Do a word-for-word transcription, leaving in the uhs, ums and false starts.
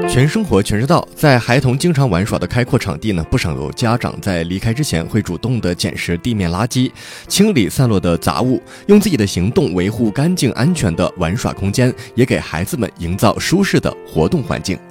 全生活全知道，在孩童经常玩耍的开阔场地呢，不少有家长在离开之前会主动的捡拾地面垃圾，清理散落的杂物，用自己的行动维护干净安全的玩耍空间，也给孩子们营造舒适的活动环境。